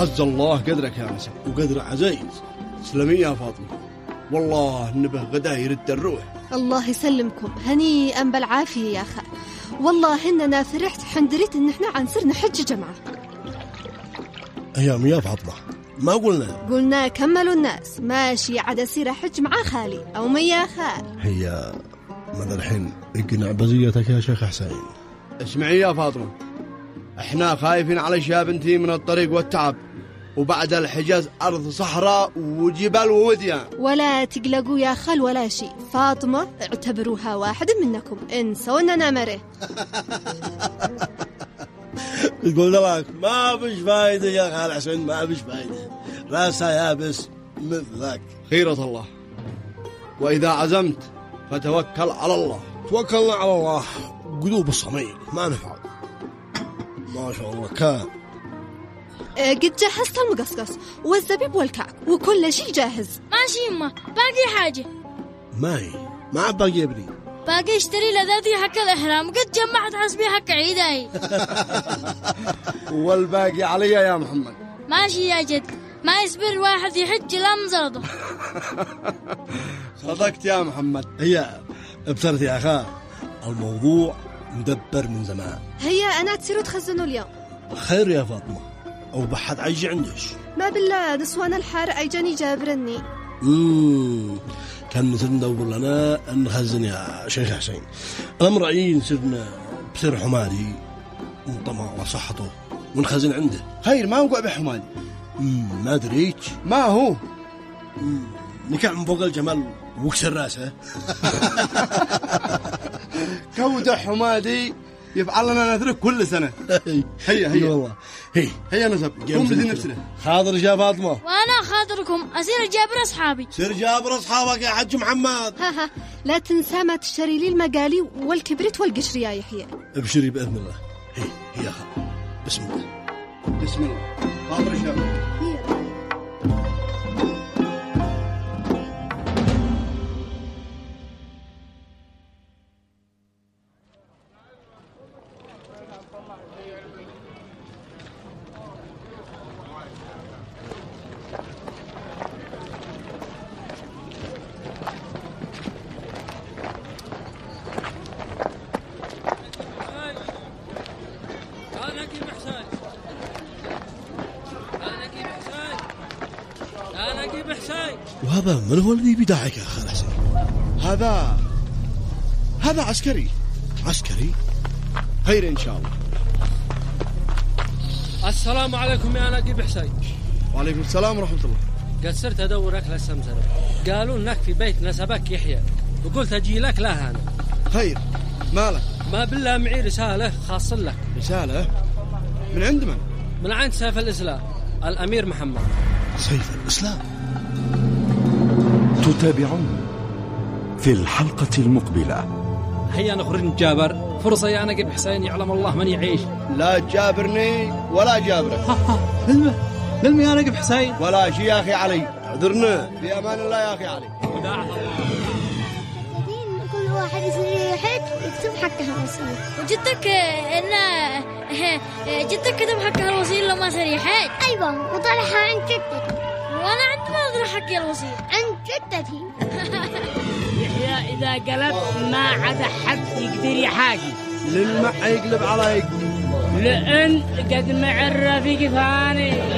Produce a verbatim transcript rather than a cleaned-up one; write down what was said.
عز الله قدرك يا نسب وقدر عزيز. سلمي يا فاطمة، والله نبه غدا يرد الروح. الله يسلمكم، هنيئا بالعافية يا أخا. والله إننا فرحت حندريت إن إحنا عن سرنا حج جمعة. أيام يا فاطمة ما قلنا قلنا كملوا الناس ماشي عدا سيرة حج مع خالي أو مي يا خال. هي ماذا الحين اقنع بزيتك يا شيخ حسين. اسمعي يا فاطمة، احنا خايفين على شاب انتي من الطريق والتعب، وبعد الحجاز أرض صحراء وجبال ووديان. ولا تقلقوا يا خال ولا شيء، فاطمة اعتبروها واحد منكم، انسوا اننا مره. يقول لك ما فيش فايدة يا خال حسين، ما فيش فايدة، راسها يابس مثلك. خيرة الله، وإذا عزمت فتوكل على الله. توكلنا على الله، قلوب الصميل ما نفعل. ما شاء الله كان قد جهزت المقصقص والزبيب والكعك وكل شيء جاهز. ماشي يما، باقي حاجة؟ ما هي ما باقي يا ابني، باقي اشتري لذاذي حق الإحرام، قد جمعت حسبي حق عيداي. والباقي علي يا محمد. ماشي يا جد، ما يصبر واحد يحج لا مزرضه. صدقت يا محمد. هي ابصرت يا أخا، الموضوع مدبر من زمان. هيا أنا تصيروا تخزنوا اليوم. خير يا فاطمة، أو بحد عيجي عندش؟ ما بالله نسوان الحارة أيجاني جابرني. امم كان نصير ندور لنا نخزن يا شيخ حسين. الأمر عين صرنا بسر حمادي طمع على صحته ونخزن عنده. خير ما وقع بحمادي؟ امم ما دريت ما هو نكع من فوق الجمل وكسر راسه. كودة حمادي يفعل لنا نترك كل سنة. هيا هيا والله هي هيا نسب قوم بدي نفسنا. حاضر يا فاطمة. وأنا خاطركم أسير جابر أصحابي. سير جابر أصحابك يا حج محمد. ها ها لا تنسى ما تشتري لي المقالي والكبريت والقشر يا يحيى. ابشري بإذن الله. هي هي خا بسم الله. بسم الله. حاضر يا شباب. وهذا من هو الذي بداعك يا خال حسين؟ هذا هذا عسكري. عسكري؟ خير إن شاء الله. السلام عليكم يا نقيب حسين. وعليكم السلام ورحمة الله. قد صرت أدور أكل السمسرة، قالوا إنك في بيت نسبك يحيى، وقلت أجي لك لها أنا. خير مالك؟ ما بالله معي رسالة خاص لك. رسالة؟ من عند من؟ من عند سيف الإسلام الأمير محمد. سيف الإسلام. تتابعون في الحلقة المقبلة. هيا نخرج جابر، فرصة يا نقيب حسين يعلم الله من يعيش. لا جابرني ولا جابرك. للمه للمه يا نقيب حسين. ولا شيء يا أخي علي. اعذرنا. في أمان الله يا أخي علي. كل واحد يصير يحج يكتب حقها الوصية. وجدتك إن جدتك كتب حقها الوصية لما صار يحج. أيوة وطلعها عن جدتي. وأنا عند ما أدري حقي الوصية عن جدتي. يحيى إذا قلب ما عدا حد يقدر يحاكي. للمع يقلب عليك. لأن قد مع الرفيق ثاني.